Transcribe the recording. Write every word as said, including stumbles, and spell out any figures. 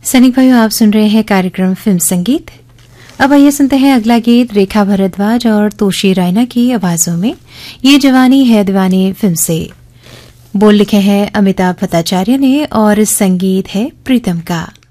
सैनिक भाइयों, आप सुन रहे हैं कार्यक्रम फिल्म संगीत। अब आइए सुनते हैं अगला गीत रेखा भारद्वाज और तोशी रायना की आवाजों में। ये जवानी है दीवानी फिल्म से। बोल लिखे हैं अमिताभ भट्टाचार्य ने और संगीत है प्रीतम का।